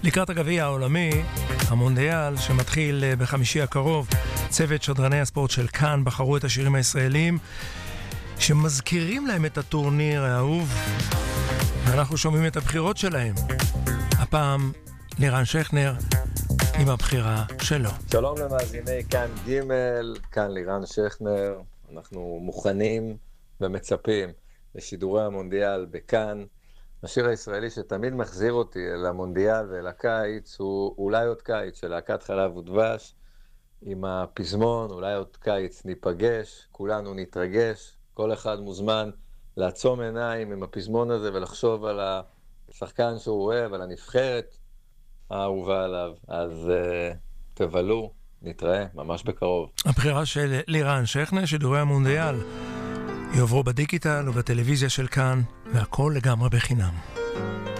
לקראת הגביע העולמי, המונדיאל, שמתחיל בחמישי הקרוב, צוות שדרני הספורט של כאן בחרו את השירים הישראלים שמזכירים להם את הטורניר האהוב, ואנחנו שומעים את הבחירות שלהם. הפעם לירן שכנר עם הבחירה שלו. שלום למאזיני כאן ג', כאן לירן שכנר. אנחנו מוכנים ומצפים לשידורי המונדיאל בכאן. השיר הישראלי שתמיד מחזיר אותי אל המונדיאל ואל הקיץ הוא אולי עוד קיץ של להקת חלב ודבש עם הפזמון, אולי עוד קיץ ניפגש, כולנו נתרגש, כל אחד מוזמן לעצום עיניים עם הפזמון הזה ולחשוב על השחקן שהוא אוהב, על הנבחרת האהובה עליו. אז תבלו, נתראה ממש בקרוב. הבחירה של לירן שכנר, שידורי המונדיאל יעברו בדיגיטל ובטלוויזיה של כאן, והכל לגמרי בחינם.